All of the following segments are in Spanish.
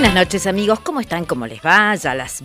Buenas noches, amigos, ¿cómo están? ¿Cómo les va? Ya a las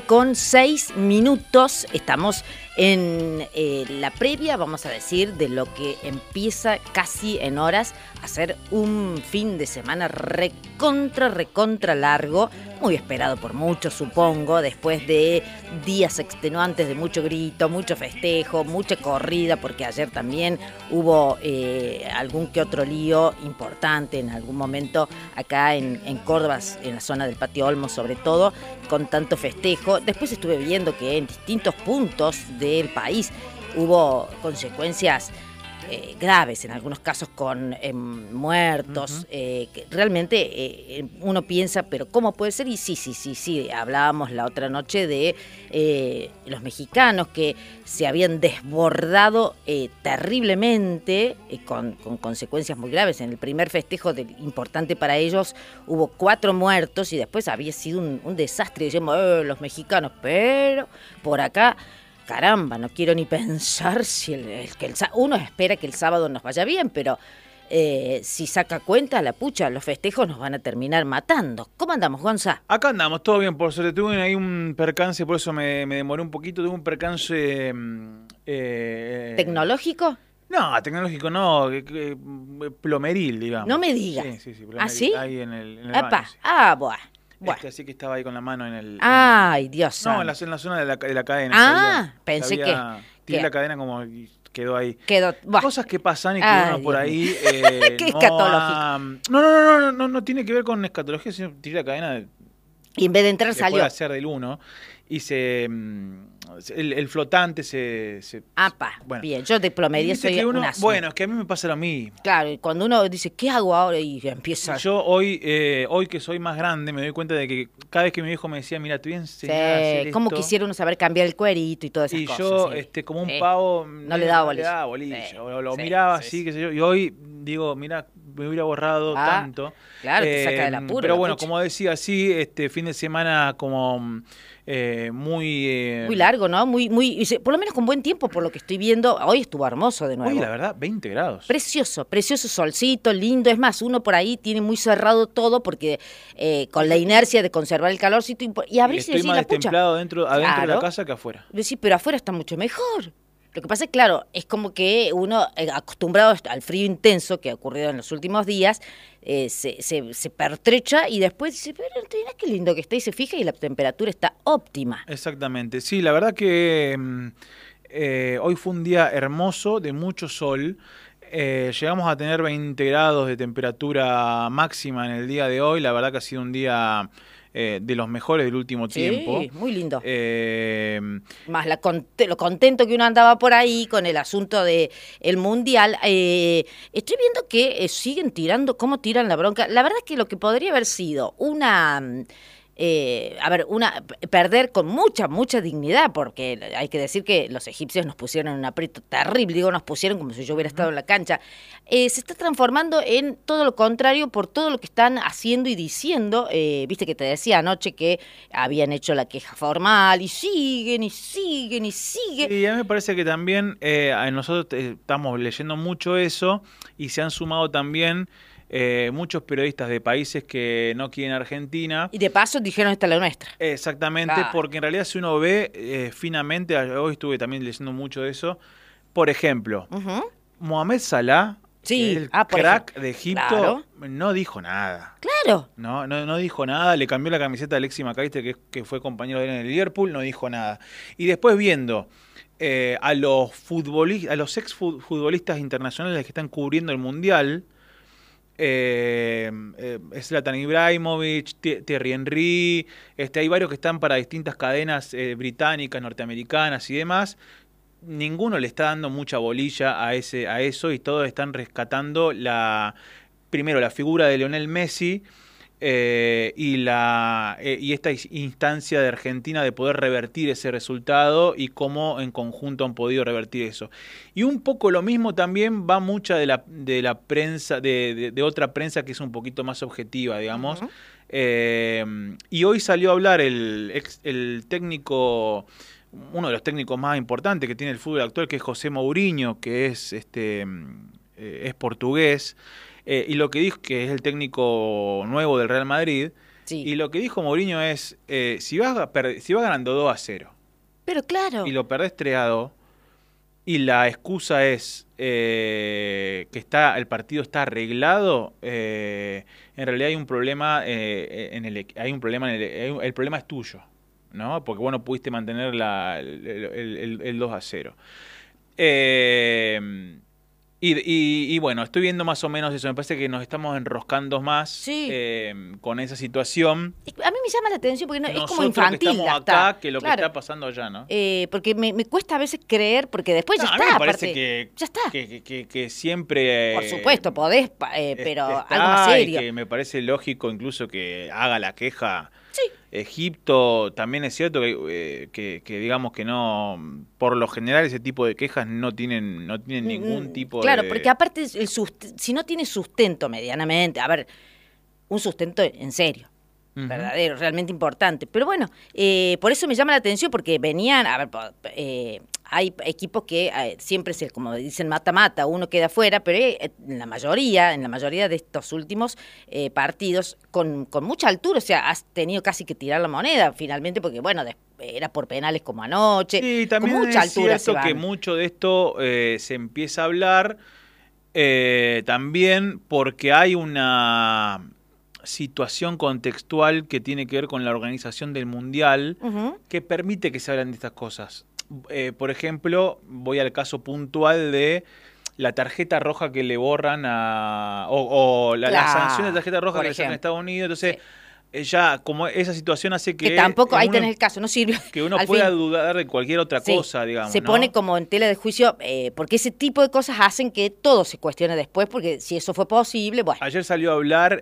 20:06 estamos en la previa, vamos a decir, de lo que empieza casi en horas a ser un fin de semana recontra largo, muy esperado por muchos, supongo, después de días extenuantes de mucho grito, mucho festejo, mucha corrida, porque ayer también hubo algún que otro lío importante en algún momento acá en Córdoba, en la zona del Patio Olmos sobre todo, con tanto festejo. Después estuve viendo que en distintos puntos del país hubo consecuencias graves, en algunos casos con muertos, que realmente uno piensa, pero ¿cómo puede ser? Y sí, hablábamos la otra noche de los mexicanos que se habían desbordado terriblemente, con consecuencias muy graves. En el primer festejo importante para ellos hubo 4 muertos y después había sido un desastre, decíamos, los mexicanos, pero por acá... Caramba, no quiero ni pensar si uno espera que el sábado nos vaya bien, pero si saca cuenta, la pucha, los festejos nos van a terminar matando. ¿Cómo andamos, Gonza? Acá andamos, todo bien, por suerte. Tuve ahí un percance, por eso me demoré un poquito. Tuve un percance... ¿Tecnológico? No, tecnológico no, plomeril, digamos. No me digas. Sí, plomeril. ¿Ah, sí? Ahí en el Epa. baño, sí. Bueno. Así que estaba ahí con la mano en el... Ay, Dios No, santo. en la zona de la cadena. Pensé tiré la cadena como y quedó ahí. Bah. Cosas que pasan y que uno por ahí... Qué escatológico. No tiene que ver con escatología, sino tiré la cadena... Y en vez de entrar después salió. de hacer del 1 y el flotante se bueno. Bien, yo de plomería soy una... Bueno, es que a mí me pasa lo mismo. Claro, y cuando uno dice, ¿qué hago ahora? Y empieza... Yo hoy que soy más grande me doy cuenta de que cada vez que mi viejo me decía, mira, te voy a enseñar a hacer ¿cómo esto? quisiera uno saber cambiar el cuerito y todas esas cosas? Y yo, sí. como un pavo... No le daba bolilla. Lo miraba así, qué sé yo, y hoy digo, mira, me hubiera borrado tanto. Claro, te saca del apuro. Pero bueno, como decía, sí, fin de semana como... muy largo, ¿no? Muy, por lo menos con buen tiempo, por lo que estoy viendo. Hoy estuvo hermoso de nuevo. Hoy, la verdad, 20 grados. Precioso solcito, lindo. Es más, uno por ahí tiene muy cerrado todo porque con la inercia de conservar el calorcito y abrirse y decir, más destemplado adentro de la casa que afuera. Sí, pero afuera está mucho mejor. Lo que pasa es, claro, es como que uno, acostumbrado al frío intenso que ha ocurrido en los últimos días, se pertrecha y después dice, pero mirá qué lindo que está, y se fija y la temperatura está óptima. Exactamente, sí, la verdad que hoy fue un día hermoso, de mucho sol. Llegamos a tener 20 grados de temperatura máxima en el día de hoy. La verdad que ha sido un día... de los mejores del último tiempo. Sí, muy lindo. Más lo contento que uno andaba por ahí con el asunto del Mundial. Estoy viendo que siguen tirando, cómo tiran la bronca. La verdad es que lo que podría haber sido perder con mucha dignidad, porque hay que decir que los egipcios nos pusieron en un aprieto terrible, nos pusieron como si yo hubiera estado en la cancha, se está transformando en todo lo contrario por todo lo que están haciendo y diciendo. Viste que te decía anoche que habían hecho la queja formal y siguen. Y a mí me parece que también nosotros estamos leyendo mucho eso y se han sumado también muchos periodistas de países que no quieren Argentina. Y de paso dijeron, esta es la nuestra. Exactamente, porque en realidad si uno ve finamente, hoy estuve también leyendo mucho de eso, por ejemplo, Mohamed Salah, el crack de Egipto, no dijo nada. Claro. No dijo nada, le cambió la camiseta a Alexis McAllister, que fue compañero de él en el Liverpool, no dijo nada. Y después viendo a los exfutbolistas internacionales que están cubriendo el Mundial, Zlatan Ibrahimovic, Thierry Henry, hay varios que están para distintas cadenas británicas, norteamericanas y demás. Ninguno le está dando mucha bolilla a eso y todos están rescatando primero la figura de Lionel Messi y esta instancia de Argentina de poder revertir ese resultado y cómo en conjunto han podido revertir eso. Y un poco lo mismo también va mucha de la prensa, de otra prensa que es un poquito más objetiva, digamos. Y hoy salió a hablar el técnico, uno de los técnicos más importantes que tiene el fútbol actual, que es José Mourinho, que es portugués. Y lo que dijo, que es el técnico nuevo del Real Madrid, Sí. Y lo que dijo Mourinho es, si vas ganando 2-0 Pero claro. y lo perdés 3-2, y la excusa es que el partido está arreglado, en realidad hay un problema el problema es tuyo, ¿no? Porque vos no pudiste mantener el 2-0. Y bueno, estoy viendo más o menos eso. Me parece que nos estamos enroscando más Sí. con esa situación. A mí me llama la atención porque es como Nosotros infantil. que estamos hasta. acá que lo Claro. que está pasando allá, ¿no? Porque me cuesta a veces creer, porque después ya A mí está. me parece aparte, ya está. que siempre... Por supuesto, podés, pero está, algo más serio. y que me parece lógico incluso que haga la queja. Sí. Egipto, también es cierto que digamos que no, por lo general ese tipo de quejas no tienen ningún tipo Claro, de... porque aparte, si no tiene sustento medianamente, a ver, un sustento en serio, Ujú. verdadero, realmente importante. Pero bueno, por eso me llama la atención, porque venían, a ver, hay equipos que siempre se, como dicen, mata-mata, uno queda afuera, pero en la mayoría de estos últimos partidos, con mucha altura, o sea, has tenido casi que tirar la moneda finalmente, porque bueno, era por penales como anoche, Sí, también con mucha es altura se cierto van. que mucho de esto se empieza a hablar también porque hay una situación contextual que tiene que ver con la organización del Mundial Ujú. que permite que se hablen de estas cosas. Por ejemplo, voy al caso puntual de la tarjeta roja que le borran o la Claro, sanción de tarjeta roja por que le sacan a ejemplo. Estados Unidos. Entonces, Sí. ya como esa situación hace Que tampoco, ahí uno, tenés el caso, no sirve. que uno Al pueda fin. dudar de cualquier otra Sí, cosa, digamos, se ¿no? pone como en tela de juicio, porque ese tipo de cosas hacen que todo se cuestione después, porque si eso fue posible, bueno. Ayer salió a hablar,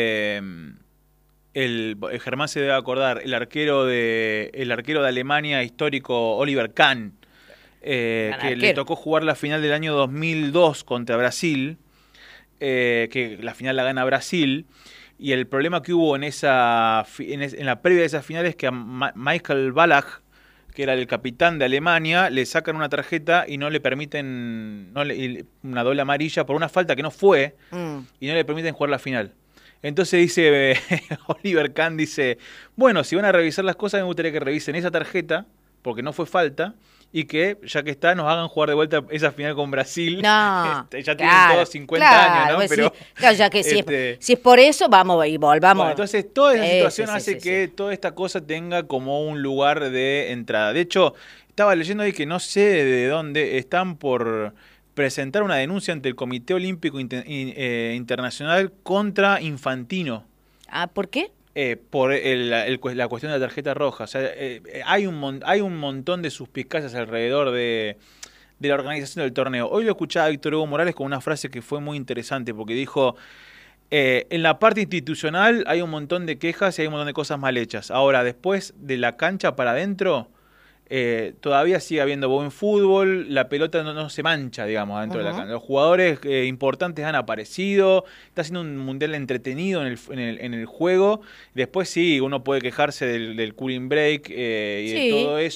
Germán se debe acordar, el arquero de Alemania histórico, Oliver Kahn, que Gran le arquero. tocó jugar la final del año 2002 contra Brasil, que la final la gana Brasil, y el problema que hubo en la previa de esa final es que a Michael Ballack, que era el capitán de Alemania, le sacan una tarjeta y no le permiten, una doble amarilla por una falta que no fue, y no le permiten jugar la final. Entonces dice, Oliver Kahn dice, bueno, si van a revisar las cosas, me gustaría que revisen esa tarjeta, porque no fue falta, y que, ya que está, nos hagan jugar de vuelta esa final con Brasil. No, Ya tienen todos 50 años, ¿no? pues Pero, sí, claro, ya que este, si es por eso, vamos y volvamos. bueno, entonces toda esa situación Sí, hace sí, que sí. toda esta cosa tenga como un lugar de entrada. De hecho, estaba leyendo ahí que no sé de dónde están por presentar una denuncia ante el Comité Olímpico Internacional contra Infantino. Ah, ¿por qué? Por la cuestión de la tarjeta roja. O sea, hay un montón de suspicacias alrededor de la organización del torneo. Hoy lo escuchaba a Víctor Hugo Morales con una frase que fue muy interesante, porque dijo, en la parte institucional hay un montón de quejas y hay un montón de cosas mal hechas. Ahora, después de la cancha para adentro, todavía sigue habiendo buen fútbol, la pelota no se mancha, digamos, adentro de la cancha. Los jugadores importantes han aparecido, está siendo un mundial entretenido en el juego. Después sí, uno puede quejarse del cooling break y de Sí. todo eso.